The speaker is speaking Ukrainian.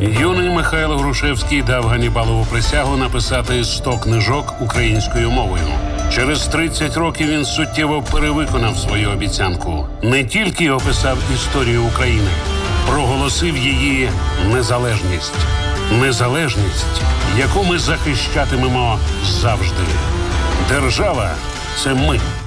Юний Михайло Грушевський дав Ганнібалову присягу написати 100 книжок українською мовою. Через 30 років він суттєво перевиконав свою обіцянку. Не тільки описав історію України, проголосив її незалежність. Незалежність, яку ми захищатимемо завжди. Держава – це ми.